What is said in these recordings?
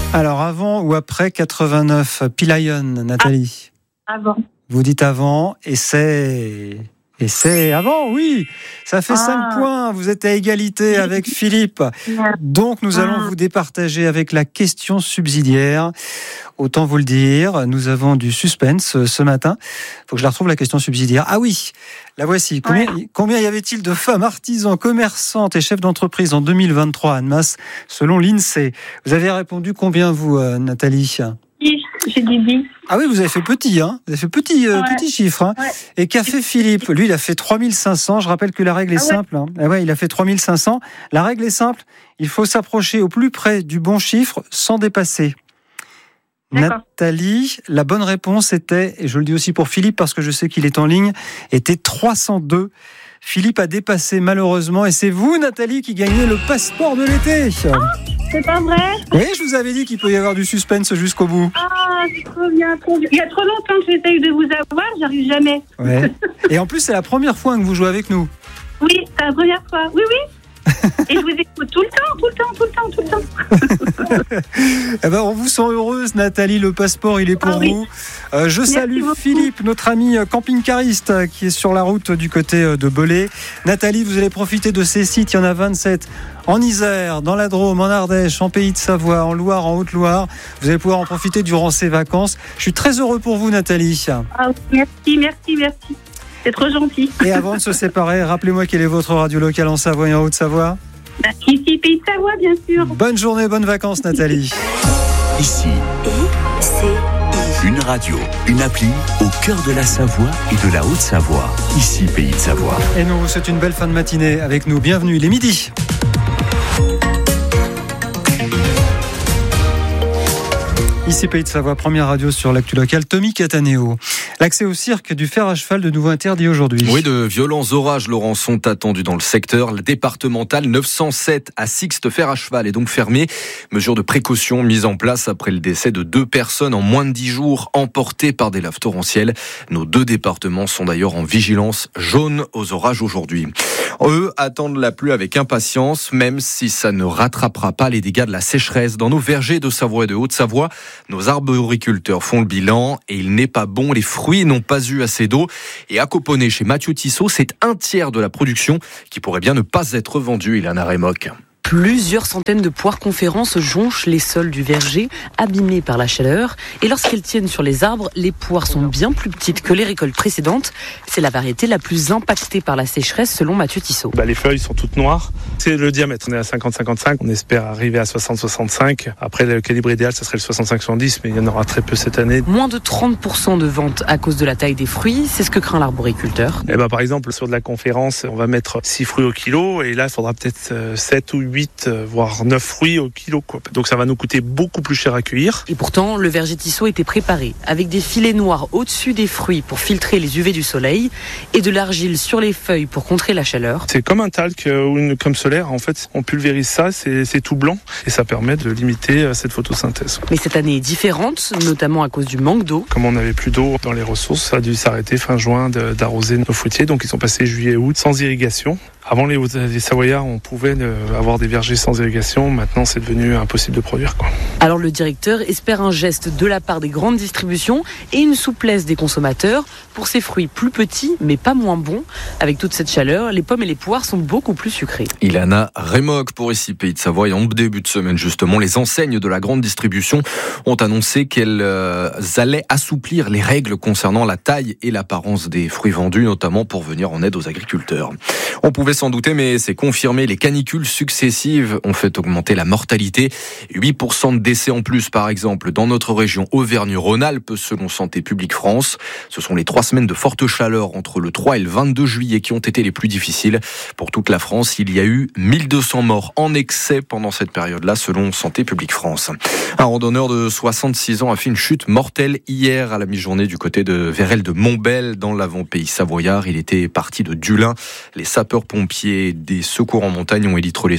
Alors, avant ou après 89, Pilayon, Nathalie? Avant. Vous dites avant, et c'est avant, oui. Ça fait 5 points. Vous êtes à égalité avec Philippe. Donc, nous allons vous départager avec la question subsidiaire. Autant vous le dire, nous avons du suspense ce matin. Il faut que je la retrouve, la question subsidiaire. Ah oui, la voici. Combien y avait-il de femmes artisans, commerçantes et chefs d'entreprise en 2023 à Annemasse, selon l'INSEE? Vous avez répondu combien, vous, Nathalie? J'ai dit 10. Ah oui, vous avez fait petit, hein. Vous avez fait petit chiffre, hein. Ouais. Et qu'a fait Philippe? Lui, il a fait 3500. Je rappelle que la règle est simple, hein. Ah ouais, il a fait 3500. La règle est simple. Il faut s'approcher au plus près du bon chiffre sans dépasser. D'accord. Nathalie, la bonne réponse était, et je le dis aussi pour Philippe parce que je sais qu'il est en ligne, était 302. Philippe a dépassé malheureusement, et c'est vous, Nathalie, qui gagnez le passeport de l'été. C'est pas vrai? Oui, je vous avais dit qu'il peut y avoir du suspense jusqu'au bout. Ah, c'est trop bien, trop bien. Il y a trop longtemps que j'essaye de vous avoir, j'arrive jamais. Ouais. Et en plus, c'est la première fois que vous jouez avec nous. Oui, c'est la première fois. Oui. Et je vous écoute tout le temps. Eh ben, on vous sent heureuse, Nathalie. Le passeport, il est pour vous. Je salue Philippe, notre ami camping-cariste, qui est sur la route du côté de Belay. Nathalie, vous allez profiter de ces sites. Il y en a 27 en Isère, dans la Drôme, en Ardèche, en Pays de Savoie, en Loire, en Haute-Loire. Vous allez pouvoir en profiter durant ces vacances. Je suis très heureux pour vous, Nathalie. Ah, merci. C'est trop gentil. Et avant de se séparer, rappelez-moi quelle est votre radio locale en Savoie et en Haute-Savoie? Ici, Pays de Savoie, bien sûr. Bonne journée, bonnes vacances, Nathalie. Ici, une radio, une appli au cœur de la Savoie et de la Haute-Savoie. Ici, Pays de Savoie. Et nous vous souhaitons une belle fin de matinée avec nous. Bienvenue, il est midi. Ici Pays de Savoie, première radio sur l'actu locale. Tommy Cataneo. L'accès au cirque du fer à cheval de nouveau interdit aujourd'hui. Oui, de violents orages, Laurent, sont attendus dans le secteur. La départementale 907 à Sixte fer à cheval est donc fermée. Mesure de précaution mise en place après le décès de 2 personnes en moins de 10 jours emportées par des laves torrentielles. Nos 2 départements sont d'ailleurs en vigilance jaune aux orages aujourd'hui. Eux attendent la pluie avec impatience, même si ça ne rattrapera pas les dégâts de la sécheresse. Dans nos vergers de Savoie et de Haute-Savoie, nos arboriculteurs font le bilan et il n'est pas bon. Les fruits n'ont pas eu assez d'eau. Et à Coponnet, chez Mathieu Tissot, c'est 1/3 de la production qui pourrait bien ne pas être vendue. Ilana Remoc. Plusieurs centaines de poires conférences jonchent les sols du verger, abîmés par la chaleur. Et lorsqu'elles tiennent sur les arbres, les poires sont bien plus petites que les récoltes précédentes. C'est la variété la plus impactée par la sécheresse, selon Mathieu Tissot. Les feuilles sont toutes noires. C'est le diamètre. On est à 50-55. On espère arriver à 60-65. Après, le calibre idéal, ça serait le 65-70, mais il y en aura très peu cette année. Moins de 30% de ventes à cause de la taille des fruits. C'est ce que craint l'arboriculteur. Par exemple, sur de la conférence, on va mettre 6 fruits au kilo. Et là, il faudra peut-être 7 ou 8, voire 9 fruits au kilo, quoi. Donc ça va nous coûter beaucoup plus cher à cueillir. Et pourtant, le verger Tissot était préparé avec des filets noirs au-dessus des fruits pour filtrer les UV du soleil et de l'argile sur les feuilles pour contrer la chaleur. C'est comme un talc ou une comme solaire. En fait, on pulvérise ça, c'est tout blanc et ça permet de limiter cette photosynthèse. Mais cette année est différente, notamment à cause du manque d'eau. Comme on n'avait plus d'eau dans les ressources, ça a dû s'arrêter fin juin d'arroser nos fruitiers. Donc ils sont passés juillet-août sans irrigation. Avant, les Savoyards, on pouvait avoir des vergers sans irrigation. Maintenant, c'est devenu impossible de produire, quoi. Alors le directeur espère un geste de la part des grandes distributions et une souplesse des consommateurs pour ces fruits plus petits, mais pas moins bons. Avec toute cette chaleur, les pommes et les poires sont beaucoup plus sucrées. Ilana Remoc pour Ici Pays de Savoie. Et en début de semaine, justement, les enseignes de la grande distribution ont annoncé qu'elles allaient assouplir les règles concernant la taille et l'apparence des fruits vendus, notamment pour venir en aide aux agriculteurs. On pouvait s'en douter, mais c'est confirmé. Les canicules successives ont fait augmenter la mortalité. 8% de décès en plus, par exemple, dans notre région Auvergne-Rhône-Alpes, selon Santé publique France. Ce sont les 3 semaines de forte chaleur entre le 3 et le 22 juillet qui ont été les plus difficiles. Pour toute la France, il y a eu 1200 morts en excès pendant cette période-là, selon Santé publique France. Un randonneur de 66 ans a fait une chute mortelle hier à la mi-journée du côté de Vérel de Montbel, dans l'avant-pays savoyard. Il était parti de Dulin. Les sapeurs-pompiers pompiers des secours en montagne ont élitroyé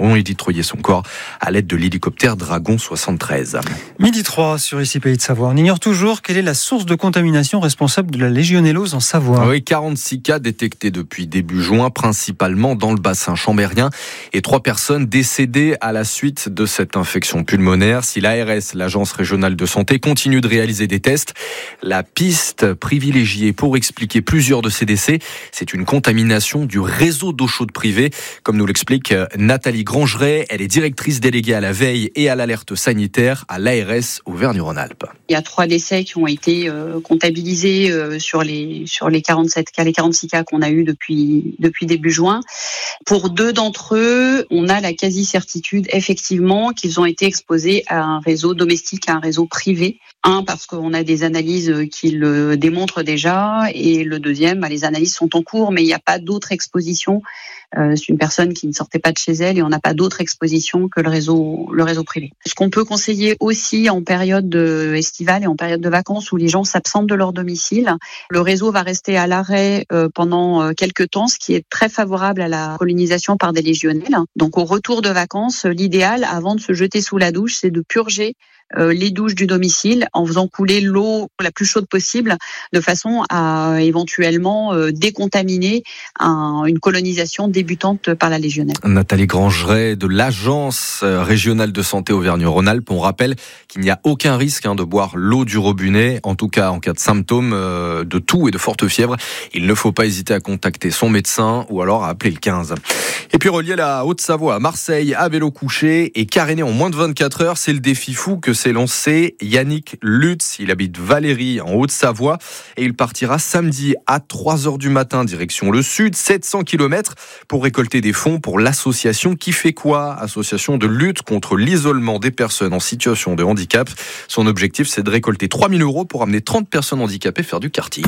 son corps à l'aide de l'hélicoptère Dragon 73. Midi 3 sur Ici Pays de Savoie. On ignore toujours quelle est la source de contamination responsable de la légionellose en Savoie. Oui, 46 cas détectés depuis début juin, principalement dans le bassin chambérien, et 3 personnes décédées à la suite de cette infection pulmonaire. Si l'ARS, l'Agence régionale de santé, continue de réaliser des tests, la piste privilégiée pour expliquer plusieurs de ces décès, c'est une contamination du réseau d'eau chaude privée, comme nous l'explique Nathalie Grangeret. Elle est directrice déléguée à la veille et à l'alerte sanitaire à l'ARS Auvergne-Rhône-Alpes. Il y a 3 décès qui ont été comptabilisés sur les 47 cas, les 46 cas qu'on a eu depuis début juin. Pour 2 d'entre eux, on a la quasi-certitude effectivement qu'ils ont été exposés à un réseau domestique, à un réseau privé. Un, parce qu'on a des analyses qui le démontrent déjà, et le deuxième, les analyses sont en cours, mais il n'y a pas d'autre exposition. C'est une personne qui ne sortait pas de chez elle et on n'a pas d'autre exposition que le réseau privé. Ce qu'on peut conseiller aussi en période estivale et en période de vacances où les gens s'absentent de leur domicile, le réseau va rester à l'arrêt pendant quelques temps, ce qui est très favorable à la colonisation par des légionelles. Donc au retour de vacances, l'idéal, avant de se jeter sous la douche, c'est de purger les douches du domicile en faisant couler l'eau la plus chaude possible de façon à éventuellement décontaminer une colonisation débutante par la légionnaire. Nathalie Grangeret de l'Agence régionale de santé Auvergne-Rhône-Alpes. On rappelle qu'il n'y a aucun risque de boire l'eau du robinet, en tout cas en cas de symptômes de toux et de forte fièvre. Il ne faut pas hésiter à contacter son médecin ou alors à appeler le 15. Et puis relié à la Haute-Savoie, Marseille à vélo couché et caréné en moins de 24 heures, c'est le défi fou que s'est lancé Yannick Lutz. Il habite Valérie en Haute-Savoie et il partira samedi à 3h du matin direction le sud, 700 km pour récolter des fonds pour l'association Qui fait quoi, association de lutte contre l'isolement des personnes en situation de handicap. Son objectif, c'est de récolter 3 000 € pour amener 30 personnes handicapées faire du karting.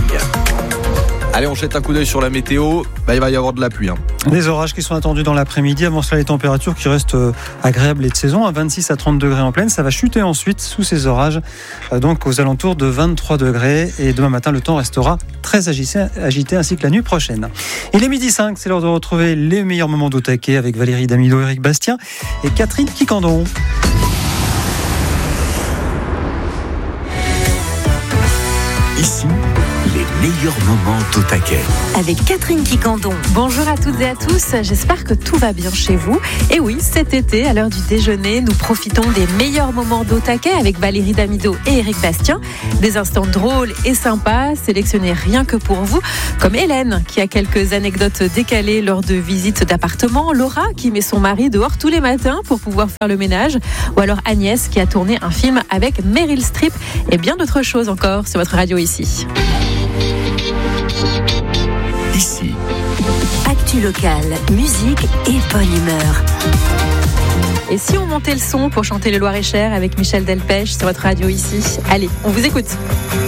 Allez, on jette un coup d'œil sur la météo. Il va y avoir de la pluie. Des orages qui sont attendus dans l'après-midi. Avant cela, les températures qui restent agréables et de saison, à 26 à 30 degrés en pleine. Ça va chuter ensuite sous ces orages, donc aux alentours de 23 degrés. Et demain matin, le temps restera très agité ainsi que la nuit prochaine. Il est midi 5, c'est l'heure de retrouver les meilleurs moments d'au taquet avec Valérie Damido, Éric Bastien et Catherine Quicandon. Ici, les meilleurs moments d'au taquet. Avec Catherine Quicandon. Bonjour à toutes et à tous, j'espère que tout va bien chez vous. Et oui, cet été, à l'heure du déjeuner, nous profitons des meilleurs moments d'au taquet avec Valérie Damido et Éric Bastien. Des instants drôles et sympas, sélectionnés rien que pour vous, comme Hélène, qui a quelques anecdotes décalées lors de visites d'appartements, Laura, qui met son mari dehors tous les matins pour pouvoir faire le ménage, ou alors Agnès, qui a tourné un film avec Meryl Streep, et bien d'autres choses encore sur votre radio ici. Ici. Actu locale, musique et bonne humeur. Et si on montait le son pour chanter le Loir-et-Cher avec Michel Delpech sur votre radio ici? Allez, on vous écoute.